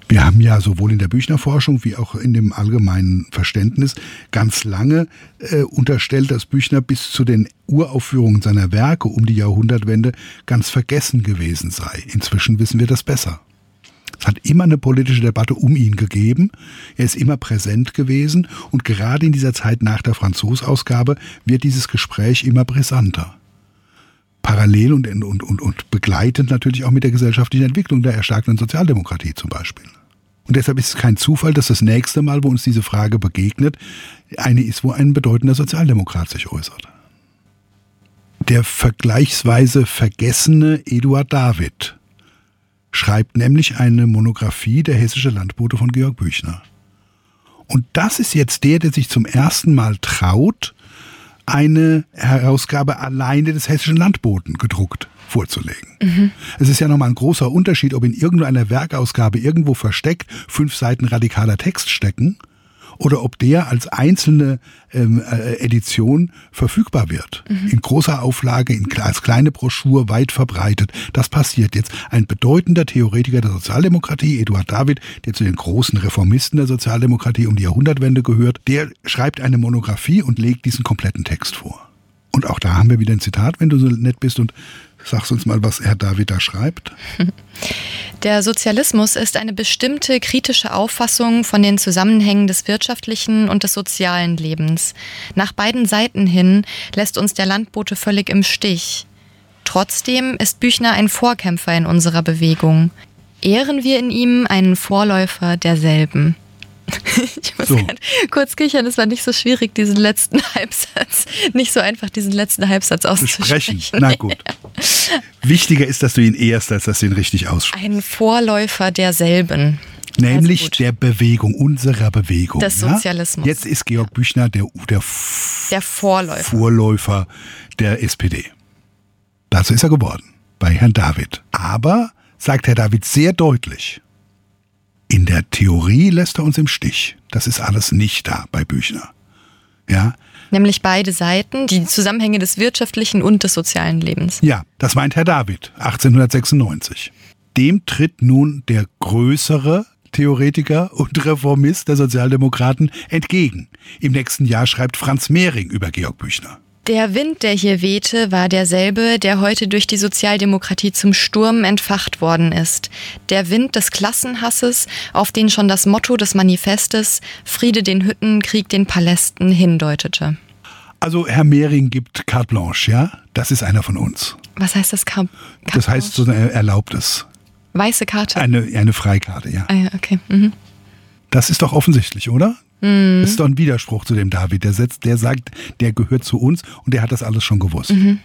Wir haben ja sowohl in der Büchner-Forschung wie auch in dem allgemeinen Verständnis ganz lange unterstellt, dass Büchner bis zu den Uraufführungen seiner Werke um die Jahrhundertwende ganz vergessen gewesen sei. Inzwischen wissen wir das besser. Es hat immer eine politische Debatte um ihn gegeben. Er ist immer präsent gewesen und gerade in dieser Zeit nach der Franzosausgabe wird dieses Gespräch immer brisanter. Parallel und begleitend natürlich auch mit der gesellschaftlichen Entwicklung der erstarkenden Sozialdemokratie zum Beispiel. Und deshalb ist es kein Zufall, dass das nächste Mal, wo uns diese Frage begegnet, eine ist, wo ein bedeutender Sozialdemokrat sich äußert. Der vergleichsweise vergessene Eduard David schreibt nämlich eine Monographie Der hessische Landbote von Georg Büchner. Und das ist jetzt der sich zum ersten Mal traut, eine Herausgabe alleine des hessischen Landboten gedruckt vorzulegen. Mhm. Es ist ja nochmal ein großer Unterschied, ob in irgendeiner Werkausgabe irgendwo versteckt 5 Seiten radikaler Text stecken oder ob der als einzelne Edition verfügbar wird. Mhm. In großer Auflage, als kleine Broschur, weit verbreitet. Das passiert jetzt. Ein bedeutender Theoretiker der Sozialdemokratie, Eduard David, der zu den großen Reformisten der Sozialdemokratie um die Jahrhundertwende gehört, der schreibt eine Monographie und legt diesen kompletten Text vor. Und auch da haben wir wieder ein Zitat, wenn du so nett bist und sagst uns mal, was Herr David da schreibt. Der Sozialismus ist eine bestimmte kritische Auffassung von den Zusammenhängen des wirtschaftlichen und des sozialen Lebens. Nach beiden Seiten hin lässt uns der Landbote völlig im Stich. Trotzdem ist Büchner ein Vorkämpfer in unserer Bewegung. Ehren wir in ihm einen Vorläufer derselben. Ich muss kurz kichern, es war nicht so schwierig, diesen letzten Halbsatz, nicht so einfach diesen letzten Halbsatz auszusprechen. Na gut. Ja. Wichtiger ist, dass du ihn ehrst, als dass du ihn richtig aussprichst. Ein Vorläufer derselben. Nämlich also der Bewegung, unserer Bewegung. Des Sozialismus. Jetzt ist Georg Büchner der Vorläufer der SPD. Dazu ist er geworden, bei Herrn David. Aber, sagt Herr David sehr deutlich, in der Theorie lässt er uns im Stich. Das ist alles nicht da bei Büchner. Ja? Nämlich beide Seiten, die Zusammenhänge des wirtschaftlichen und des sozialen Lebens. Ja, das meint Herr David, 1896. Dem tritt nun der größere Theoretiker und Reformist der Sozialdemokraten entgegen. Im nächsten Jahr schreibt Franz Mehring über Georg Büchner. Der Wind, der hier wehte, war derselbe, der heute durch die Sozialdemokratie zum Sturm entfacht worden ist. Der Wind des Klassenhasses, auf den schon das Motto des Manifestes Friede den Hütten, Krieg den Palästen hindeutete. Also Herr Mehring gibt carte blanche, ja? Das ist einer von uns. Was heißt das carte blanche? Das heißt so eine Erlaubnis. Weiße Karte? Eine Freikarte, ja. Ah ja, okay. Mhm. Das ist doch offensichtlich, oder? Das ist doch ein Widerspruch zu dem David. Der sagt, der gehört zu uns und der hat das alles schon gewusst. Mhm.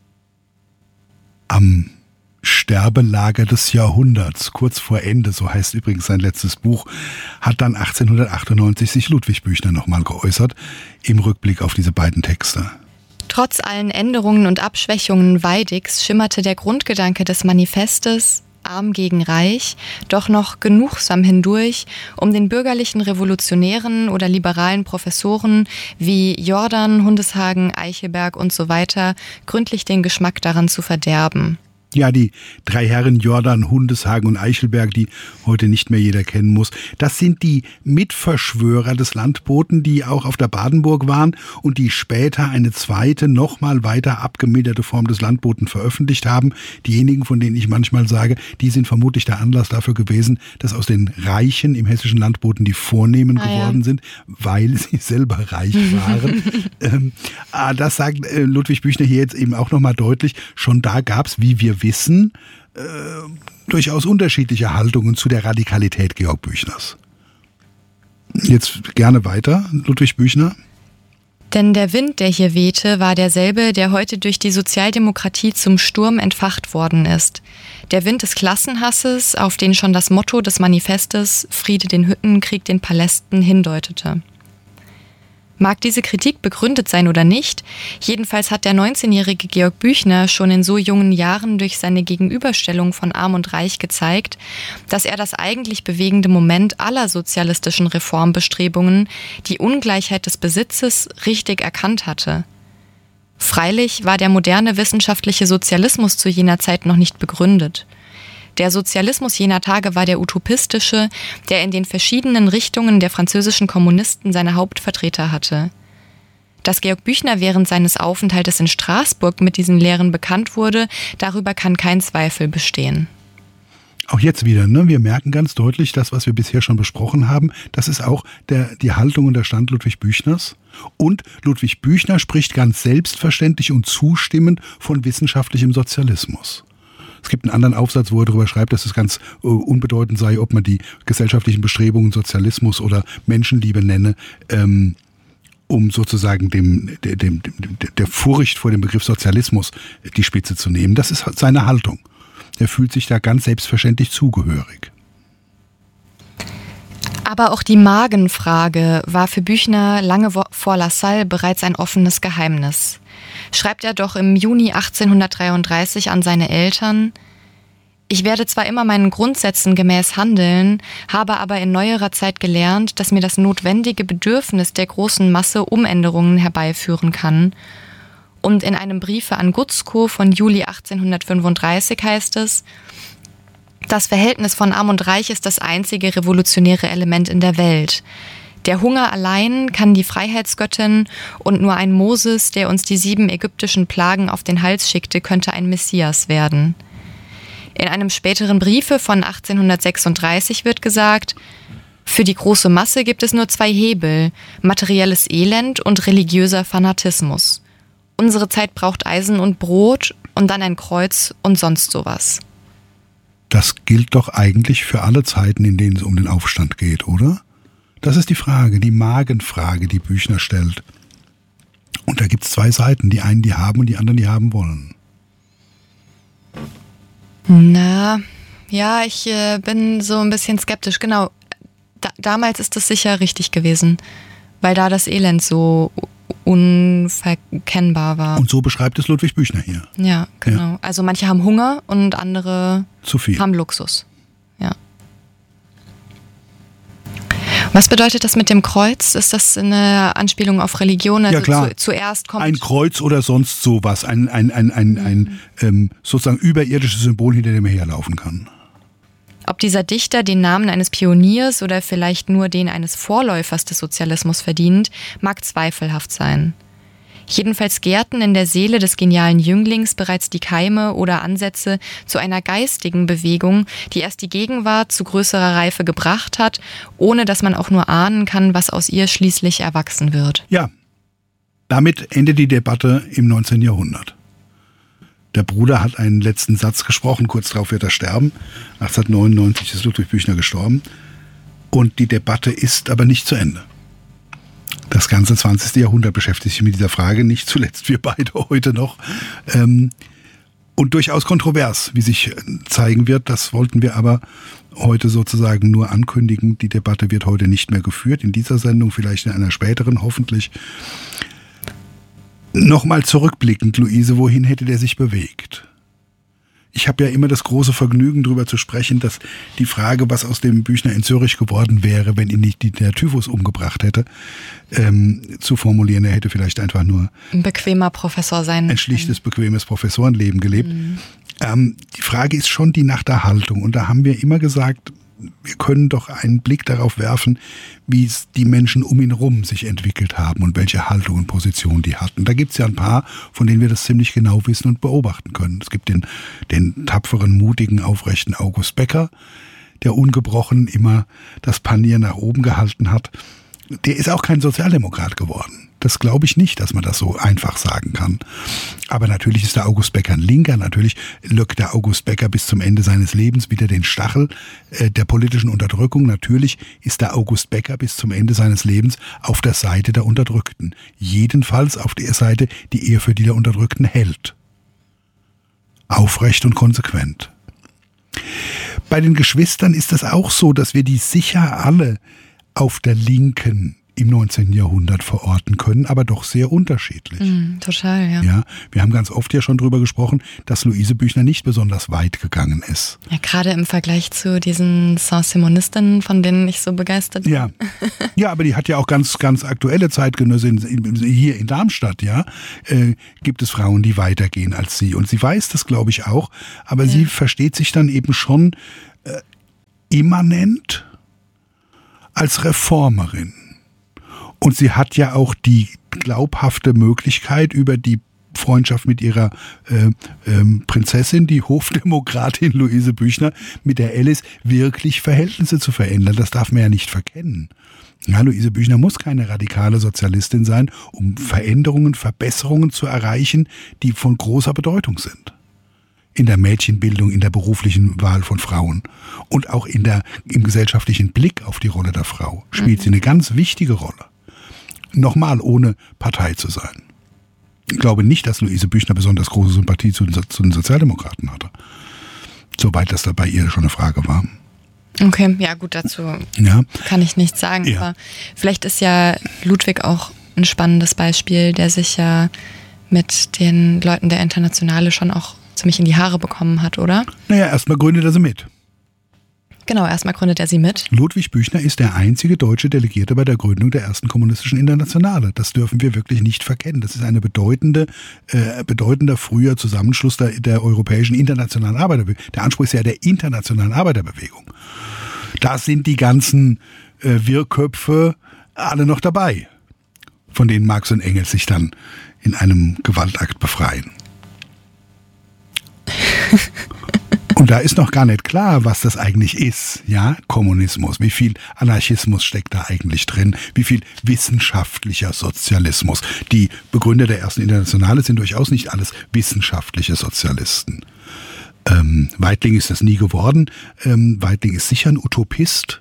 Am Sterbelager des Jahrhunderts, kurz vor Ende, so heißt übrigens sein letztes Buch, hat dann 1898 sich Ludwig Büchner nochmal geäußert, im Rückblick auf diese beiden Texte. Trotz allen Änderungen und Abschwächungen Weidigs schimmerte der Grundgedanke des Manifestes, arm gegen reich, doch noch genugsam hindurch, um den bürgerlichen Revolutionären oder liberalen Professoren wie Jordan, Hundeshagen, Eichelberg und so weiter gründlich den Geschmack daran zu verderben. Ja, die 3 Herren Jordan, Hundeshagen und Eichelberg, die heute nicht mehr jeder kennen muss, das sind die Mitverschwörer des Landboten, die auch auf der Badenburg waren und die später eine zweite, nochmal weiter abgemilderte Form des Landboten veröffentlicht haben. Diejenigen, von denen ich manchmal sage, die sind vermutlich der Anlass dafür gewesen, dass aus den Reichen im hessischen Landboten die Vornehmen geworden sind, weil sie selber reich waren. Das sagt Ludwig Büchner hier jetzt eben auch nochmal deutlich. Schon da gab es, wie wir wissen, durchaus unterschiedliche Haltungen zu der Radikalität Georg Büchners. Jetzt gerne weiter, Ludwig Büchner. Denn der Wind, der hier wehte, war derselbe, der heute durch die Sozialdemokratie zum Sturm entfacht worden ist. Der Wind des Klassenhasses, auf den schon das Motto des Manifestes Friede den Hütten, Krieg den Palästen hindeutete. Mag diese Kritik begründet sein oder nicht, jedenfalls hat der 19-jährige Georg Büchner schon in so jungen Jahren durch seine Gegenüberstellung von Arm und Reich gezeigt, dass er das eigentlich bewegende Moment aller sozialistischen Reformbestrebungen, die Ungleichheit des Besitzes, richtig erkannt hatte. Freilich war der moderne wissenschaftliche Sozialismus zu jener Zeit noch nicht begründet. Der Sozialismus jener Tage war der utopistische, der in den verschiedenen Richtungen der französischen Kommunisten seine Hauptvertreter hatte. Dass Georg Büchner während seines Aufenthaltes in Straßburg mit diesen Lehren bekannt wurde, darüber kann kein Zweifel bestehen. Auch jetzt wieder, ne? Wir merken ganz deutlich, das, was wir bisher schon besprochen haben, das ist auch die Haltung und der Stand Ludwig Büchners. Und Ludwig Büchner spricht ganz selbstverständlich und zustimmend von wissenschaftlichem Sozialismus. Es gibt einen anderen Aufsatz, wo er darüber schreibt, dass es ganz unbedeutend sei, ob man die gesellschaftlichen Bestrebungen Sozialismus oder Menschenliebe nenne, um sozusagen der Furcht vor dem Begriff Sozialismus die Spitze zu nehmen. Das ist seine Haltung. Er fühlt sich da ganz selbstverständlich zugehörig. Aber auch die Magenfrage war für Büchner lange vor Lassalle bereits ein offenes Geheimnis. Schreibt er doch im Juni 1833 an seine Eltern: Ich werde zwar immer meinen Grundsätzen gemäß handeln, habe aber in neuerer Zeit gelernt, dass mir das notwendige Bedürfnis der großen Masse Umänderungen herbeiführen kann. Und in einem Briefe an Gutzkow von Juli 1835 heißt es: Das Verhältnis von Arm und Reich ist das einzige revolutionäre Element in der Welt. Der Hunger allein kann die Freiheitsgöttin, und nur ein Moses, der uns die 7 ägyptischen Plagen auf den Hals schickte, könnte ein Messias werden. In einem späteren Briefe von 1836 wird gesagt: Für die große Masse gibt es nur 2 Hebel, materielles Elend und religiöser Fanatismus. Unsere Zeit braucht Eisen und Brot und dann ein Kreuz und sonst sowas. Das gilt doch eigentlich für alle Zeiten, in denen es um den Aufstand geht, oder? Das ist die Frage, die Magenfrage, die Büchner stellt. Und da gibt es 2 Seiten, die einen, die haben, und die anderen, die haben wollen. Na, ja, ich bin so ein bisschen skeptisch. Genau, damals ist das sicher richtig gewesen, weil da das Elend so unverkennbar war. Und so beschreibt es Ludwig Büchner hier. Ja, genau. Ja. Also manche haben Hunger und andere zu viel. Haben Luxus. Ja. Was bedeutet das mit dem Kreuz? Ist das eine Anspielung auf Religion? Also ja, klar. Zuerst kommt ein Kreuz oder sonst sowas, ein sozusagen überirdisches Symbol, hinter dem er herlaufen kann. Ob dieser Dichter den Namen eines Pioniers oder vielleicht nur den eines Vorläufers des Sozialismus verdient, mag zweifelhaft sein. Jedenfalls gärten in der Seele des genialen Jünglings bereits die Keime oder Ansätze zu einer geistigen Bewegung, die erst die Gegenwart zu größerer Reife gebracht hat, ohne dass man auch nur ahnen kann, was aus ihr schließlich erwachsen wird. Ja, damit endet die Debatte im 19. Jahrhundert. Der Bruder hat einen letzten Satz gesprochen, kurz darauf wird er sterben. 1899 ist Ludwig Büchner gestorben. Und die Debatte ist aber nicht zu Ende. Das ganze 20. Jahrhundert beschäftigt sich mit dieser Frage, nicht zuletzt wir beide heute noch. Und durchaus kontrovers, wie sich zeigen wird. Das wollten wir aber heute sozusagen nur ankündigen. Die Debatte wird heute nicht mehr geführt, in dieser Sendung, vielleicht in einer späteren hoffentlich. Nochmal zurückblickend, Luise, wohin hätte der sich bewegt? Ich habe ja immer das große Vergnügen, darüber zu sprechen, dass die Frage, was aus dem Büchner in Zürich geworden wäre, wenn ihn nicht der Typhus umgebracht hätte, zu formulieren. Er hätte vielleicht einfach nur ein bequemer Professor sein. Ein schlichtes, bequemes Professorenleben gelebt. Die Frage ist schon die nach der Haltung. Und da haben wir immer gesagt, wir können doch einen Blick darauf werfen, wie es die Menschen um ihn herum sich entwickelt haben und welche Haltung und Position die hatten. Da gibt es ja ein paar, von denen wir das ziemlich genau wissen und beobachten können. Es gibt den tapferen, mutigen, aufrechten August Becker, der ungebrochen immer das Panier nach oben gehalten hat. Der ist auch kein Sozialdemokrat geworden. Das glaube ich nicht, dass man das so einfach sagen kann. Aber natürlich ist der August Becker ein Linker. Natürlich lockt der August Becker bis zum Ende seines Lebens wieder den Stachel der politischen Unterdrückung. Natürlich ist der August Becker bis zum Ende seines Lebens auf der Seite der Unterdrückten. Jedenfalls auf der Seite, die er für die der Unterdrückten hält. Aufrecht und konsequent. Bei den Geschwistern ist das auch so, dass wir die sicher alle auf der Linken im 19. Jahrhundert verorten können, aber doch sehr unterschiedlich. Total, ja. Ja, wir haben ganz oft ja schon drüber gesprochen, dass Luise Büchner nicht besonders weit gegangen ist. Ja, gerade im Vergleich zu diesen Saint-Simonistinnen, von denen ich so begeistert bin. Ja. Ja, aber die hat ja auch ganz, ganz aktuelle Zeitgenössinnen hier in Darmstadt, ja, gibt es Frauen, die weitergehen als sie. Und sie weiß das, glaube ich, auch, aber sie versteht sich dann eben schon immanent als Reformerin. Und sie hat ja auch die glaubhafte Möglichkeit, über die Freundschaft mit ihrer Prinzessin, die Hofdemokratin Luise Büchner, mit der Alice wirklich Verhältnisse zu verändern. Das darf man ja nicht verkennen. Ja, Luise Büchner muss keine radikale Sozialistin sein, um Veränderungen, Verbesserungen zu erreichen, die von großer Bedeutung sind. In der Mädchenbildung, in der beruflichen Wahl von Frauen und auch im gesellschaftlichen Blick auf die Rolle der Frau spielt sie eine ganz wichtige Rolle. Nochmal, ohne Partei zu sein. Ich glaube nicht, dass Luise Büchner besonders große Sympathie zu den Sozialdemokraten hatte. Soweit das da bei ihr schon eine Frage war. Okay, ja gut, dazu kann ich nichts sagen. Ja. Aber vielleicht ist ja Ludwig auch ein spannendes Beispiel, der sich ja mit den Leuten der Internationale schon auch ziemlich in die Haare bekommen hat, oder? Naja, erstmal gründet er sie mit. Genau, erstmal gründet er sie mit. Ludwig Büchner ist der einzige deutsche Delegierte bei der Gründung der ersten kommunistischen Internationale. Das dürfen wir wirklich nicht verkennen. Das ist eine bedeutender früher Zusammenschluss der europäischen internationalen Arbeiterbewegung. Der Anspruch ist ja der internationalen Arbeiterbewegung. Da sind die ganzen Wirrköpfe alle noch dabei, von denen Marx und Engels sich dann in einem Gewaltakt befreien. Und da ist noch gar nicht klar, was das eigentlich ist, ja, Kommunismus. Wie viel Anarchismus steckt da eigentlich drin? Wie viel wissenschaftlicher Sozialismus? Die Begründer der ersten Internationale sind durchaus nicht alles wissenschaftliche Sozialisten. Weitling ist das nie geworden. Weitling ist sicher ein Utopist.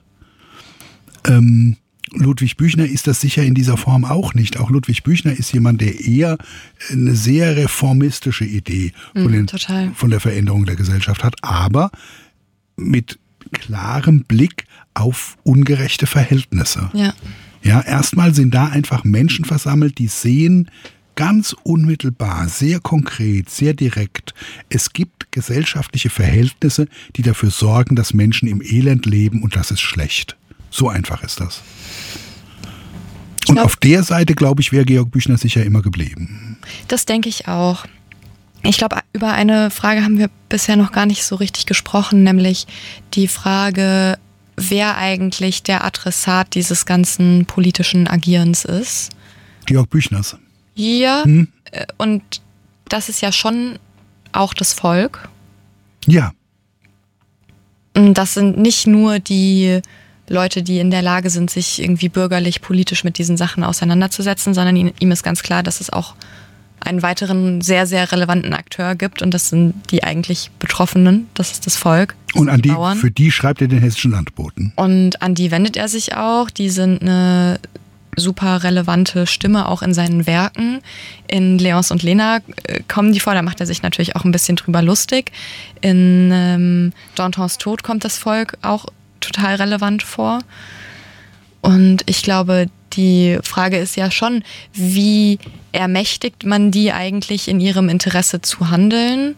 Ludwig Büchner ist das sicher in dieser Form auch nicht. Auch Ludwig Büchner ist jemand, der eher eine sehr reformistische Idee von der Veränderung der Gesellschaft hat, aber mit klarem Blick auf ungerechte Verhältnisse. Ja, erstmal sind da einfach Menschen versammelt, die sehen ganz unmittelbar, sehr konkret, sehr direkt, es gibt gesellschaftliche Verhältnisse, die dafür sorgen, dass Menschen im Elend leben und das ist schlecht. So einfach ist das. Und auf der Seite, glaube ich, wäre Georg Büchner sicher immer geblieben. Das denke ich auch. Ich glaube, über eine Frage haben wir bisher noch gar nicht so richtig gesprochen, nämlich die Frage, wer eigentlich der Adressat dieses ganzen politischen Agierens ist. Georg Büchners. Ja, und das ist ja schon auch das Volk. Ja. Das sind nicht nur die Leute, die in der Lage sind, sich irgendwie bürgerlich, politisch mit diesen Sachen auseinanderzusetzen, sondern ihm ist ganz klar, dass es auch einen weiteren sehr, sehr relevanten Akteur gibt und das sind die eigentlich Betroffenen, das ist das Volk. Und an die, Bauern. Für die schreibt er den Hessischen Landboten. Und an die wendet er sich auch, die sind eine super relevante Stimme auch in seinen Werken. In Léonce und Lena kommen die vor, da macht er sich natürlich auch ein bisschen drüber lustig. In Dantons Tod kommt das Volk auch total relevant vor. Und ich glaube, die Frage ist ja schon, wie ermächtigt man die eigentlich in ihrem Interesse zu handeln?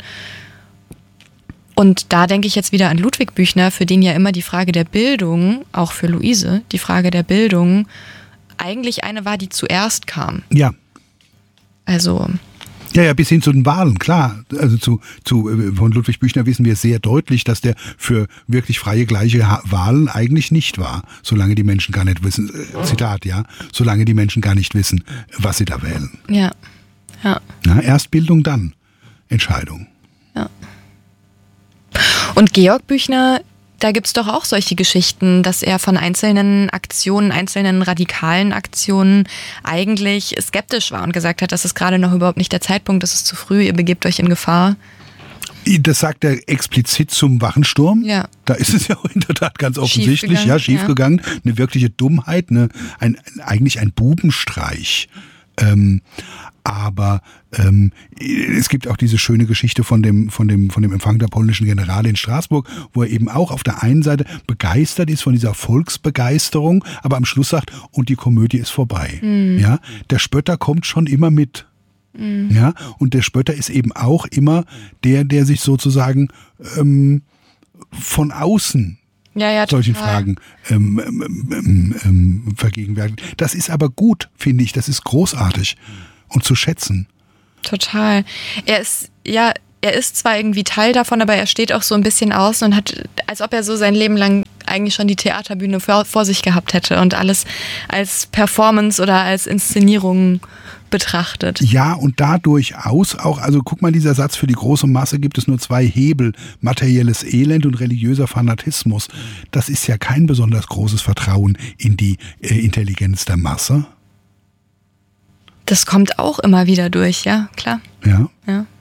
Und da denke ich jetzt wieder an Ludwig Büchner, für den ja immer die Frage der Bildung, auch für Luise, die Frage der Bildung eigentlich eine war, die zuerst kam. Ja. Also... Ja, bis hin zu den Wahlen, klar. Also von Ludwig Büchner wissen wir sehr deutlich, dass der für wirklich freie, gleiche Wahlen eigentlich nicht war, solange die Menschen gar nicht wissen, Zitat, ja, solange die Menschen gar nicht wissen, was sie da wählen. Ja. Na, erst Bildung, dann Entscheidung. Ja. Und Georg Büchner, da gibt es doch auch solche Geschichten, dass er von einzelnen Aktionen, einzelnen radikalen Aktionen eigentlich skeptisch war und gesagt hat, das ist gerade noch überhaupt nicht der Zeitpunkt, das ist zu früh, ihr begebt euch in Gefahr. Das sagt er explizit zum Wachensturm. Ja. Da ist es ja auch in der Tat ganz offensichtlich schiefgegangen. Eine wirkliche Dummheit, eigentlich ein Bubenstreich. Aber es gibt auch diese schöne Geschichte von dem Empfang der polnischen Generale in Straßburg, wo er eben auch auf der einen Seite begeistert ist von dieser Volksbegeisterung, aber am Schluss sagt, und die Komödie ist vorbei. Ja, der Spötter kommt schon immer mit. Ja, und der Spötter ist eben auch immer der sich sozusagen von außen solchen Fragen vergegenwärtigt. Das ist aber gut, finde ich. Das ist großartig und zu schätzen. Total. Er ist zwar irgendwie Teil davon, aber er steht auch so ein bisschen außen und hat, als ob er so sein Leben lang eigentlich schon die Theaterbühne vor sich gehabt hätte und alles als Performance oder als Inszenierung betrachtet. Ja, und dadurch auch, also guck mal, dieser Satz, für die große Masse gibt es nur 2 Hebel, materielles Elend und religiöser Fanatismus. Das ist ja kein besonders großes Vertrauen in die Intelligenz der Masse. Das kommt auch immer wieder durch, ja, klar. Ja.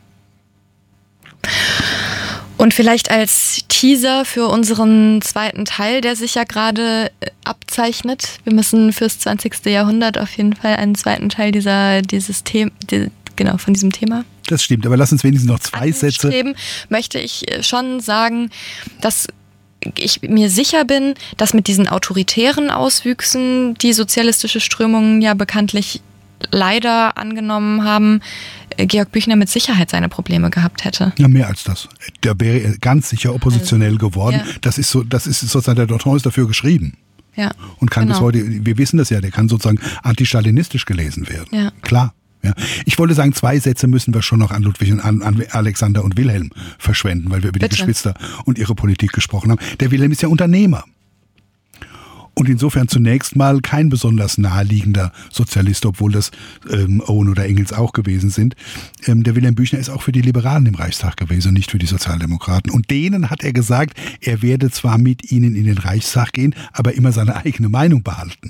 Und vielleicht als Teaser für unseren zweiten Teil, der sich ja gerade abzeichnet. Wir müssen fürs 20. Jahrhundert auf jeden Fall einen zweiten Teil von diesem Thema. Das stimmt, aber lass uns wenigstens noch 2 Sätze. Möchte ich schon sagen, dass ich mir sicher bin, dass mit diesen autoritären Auswüchsen, die sozialistische Strömungen ja bekanntlich leider angenommen haben, Georg Büchner mit Sicherheit seine Probleme gehabt hätte. Ja, mehr als das. Der wäre ganz sicher oppositionell geworden. Ja. Das ist sozusagen, der Danton ist dafür geschrieben. Ja. Und kann bis heute, wir wissen das ja, der kann sozusagen antistalinistisch gelesen werden. Ja. Klar. Ja. Ich wollte sagen, 2 Sätze müssen wir schon noch an Ludwig und an Alexander und Wilhelm verschwenden, weil wir über die Geschwister und ihre Politik gesprochen haben. Der Wilhelm ist ja Unternehmer. Und insofern zunächst mal kein besonders naheliegender Sozialist, obwohl das Owen oder Engels auch gewesen sind. Der Wilhelm Büchner ist auch für die Liberalen im Reichstag gewesen, nicht für die Sozialdemokraten. Und denen hat er gesagt, er werde zwar mit ihnen in den Reichstag gehen, aber immer seine eigene Meinung behalten.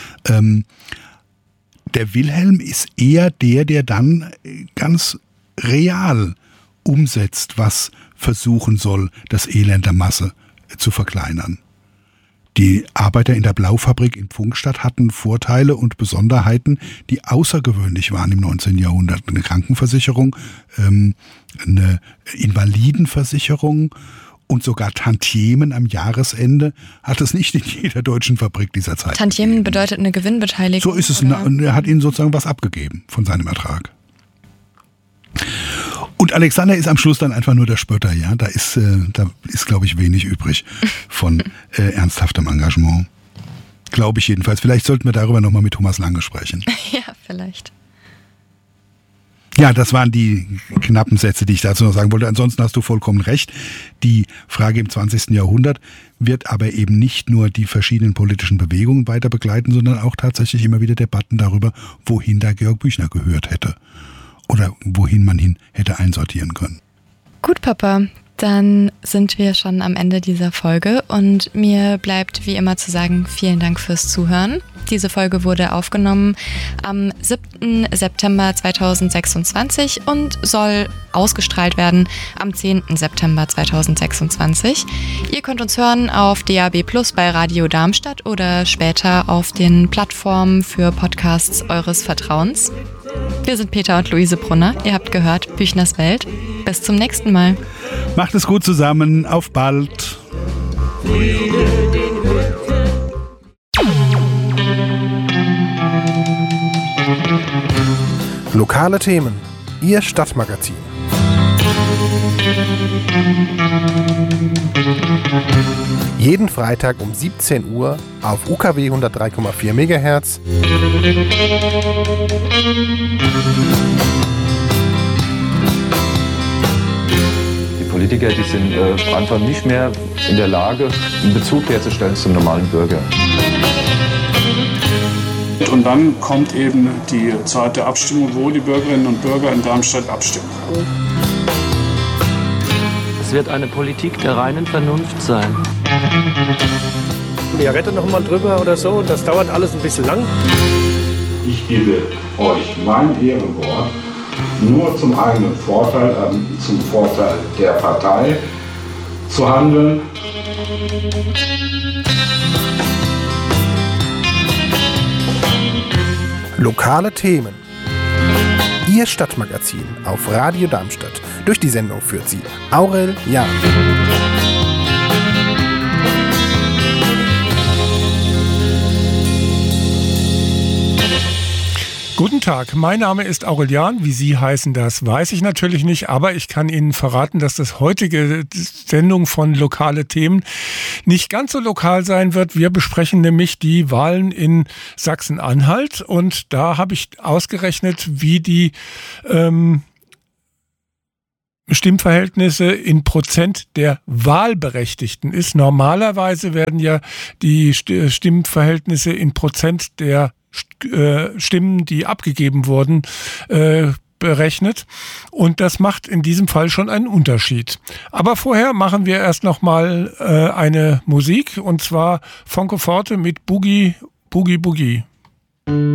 Der Wilhelm ist eher der dann ganz real umsetzt, was versuchen soll, das Elend der Masse zu verkleinern. Die Arbeiter in der Blaufabrik in Pfungstadt hatten Vorteile und Besonderheiten, die außergewöhnlich waren im 19. Jahrhundert. Eine Krankenversicherung, eine Invalidenversicherung und sogar Tantiemen am Jahresende hat es nicht in jeder deutschen Fabrik dieser Zeit. Tantiemen bedeutet eine Gewinnbeteiligung? So ist es. Er hat ihnen sozusagen was abgegeben von seinem Ertrag. Und Alexander ist am Schluss dann einfach nur der Spötter, ja. Da ist glaube ich, wenig übrig von ernsthaftem Engagement. Glaube ich jedenfalls. Vielleicht sollten wir darüber nochmal mit Thomas Lange sprechen. Ja, vielleicht. Ja, das waren die knappen Sätze, die ich dazu noch sagen wollte. Ansonsten hast du vollkommen recht. Die Frage im 20. Jahrhundert wird aber eben nicht nur die verschiedenen politischen Bewegungen weiter begleiten, sondern auch tatsächlich immer wieder Debatten darüber, wohin da Georg Büchner gehört hätte. Oder wohin man ihn hätte einsortieren können. Gut, Papa, dann sind wir schon am Ende dieser Folge und mir bleibt wie immer zu sagen, vielen Dank fürs Zuhören. Diese Folge wurde aufgenommen am 7. September 2026 und soll ausgestrahlt werden am 10. September 2026. Ihr könnt uns hören auf DAB+ bei Radio Darmstadt oder später auf den Plattformen für Podcasts eures Vertrauens. Wir sind Peter und Luise Brunner. Ihr habt gehört Büchners Welt. Bis zum nächsten Mal. Macht es gut zusammen. Auf bald. Lokale Themen. Ihr Stadtmagazin. Jeden Freitag um 17 Uhr auf UKW 103,4 MHz. Die Politiker, die sind einfach nicht mehr in der Lage, einen Bezug herzustellen zum normalen Bürger. Und dann kommt eben die Zeit der Abstimmung, wo die Bürgerinnen und Bürger in Darmstadt abstimmen. Es wird eine Politik der reinen Vernunft sein. Wir retten noch mal drüber oder so, das dauert alles ein bisschen lang. Ich gebe euch mein Ehrenwort, nur zum eigenen Vorteil, zum Vorteil der Partei zu handeln. Lokale Themen. Ihr Stadtmagazin auf Radio Darmstadt. Durch die Sendung führt sie Aurel Jahn. Guten Tag, mein Name ist Aurel Jahn. Wie Sie heißen, das weiß ich natürlich nicht, aber ich kann Ihnen verraten, dass das heutige Sendung von Lokale Themen nicht ganz so lokal sein wird. Wir besprechen nämlich die Wahlen in Sachsen-Anhalt und da habe ich ausgerechnet, wie die Stimmverhältnisse in Prozent der Wahlberechtigten ist. Normalerweise werden ja die Stimmverhältnisse in Prozent der Stimmen, die abgegeben wurden, berechnet. Und das macht in diesem Fall schon einen Unterschied. Aber vorher machen wir erst nochmal eine Musik, und zwar Fonke Forte mit Boogie Boogie Boogie.